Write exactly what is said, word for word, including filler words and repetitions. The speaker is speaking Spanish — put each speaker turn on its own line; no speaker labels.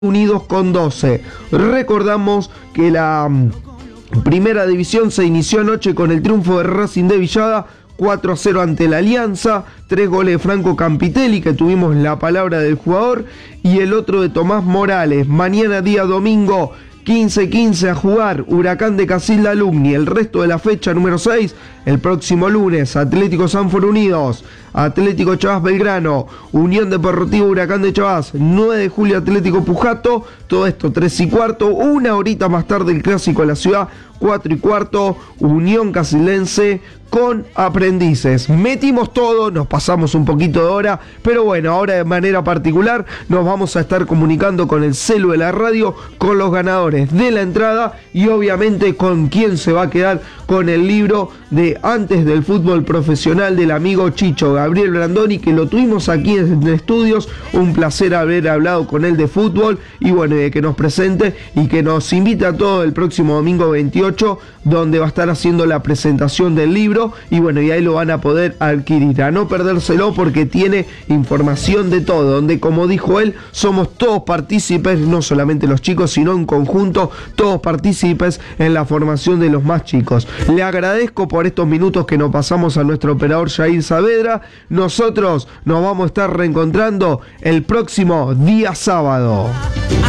Unidos con doce. Recordamos que la um, primera división se inició anoche con el triunfo de Racing de Villada cuatro a cero ante la Alianza, tres goles de Franco Campitelli, que tuvimos la palabra del jugador, y el otro de Tomás Morales. Mañana día domingo quince quince a jugar Huracán de Casilda Alumni. El resto de la fecha número seis, el próximo lunes, Atlético Sanford Unidos, Atlético Chavás Belgrano, Unión Deportiva Huracán de Chavás, nueve de julio Atlético Pujato, todo esto tres y cuarto, una horita más tarde el Clásico de la Ciudad, cuatro y cuarto, Unión Casildense con Aprendices. Metimos todo, nos pasamos un poquito de hora, pero bueno, ahora de manera particular nos vamos a estar comunicando con el celu de la radio, con los ganadores de la entrada y obviamente con quién se va a quedar con el libro de Antes del Fútbol Profesional del amigo Chicho Gabriel Brandoni, que lo tuvimos aquí en estudios. Un placer haber hablado con él de fútbol y bueno, de que nos presente y que nos invite a todos el próximo domingo veintiocho, donde va a estar haciendo la presentación del libro y bueno, y ahí lo van a poder adquirir, a no perdérselo porque tiene información de todo, donde como dijo él, somos todos partícipes, no solamente los chicos, sino en conjunto, todos partícipes en la formación de los más chicos. Le agradezco por estos minutos que nos pasamos a nuestro operador Jair Saavedra. Nosotros nos vamos a estar reencontrando el próximo día sábado.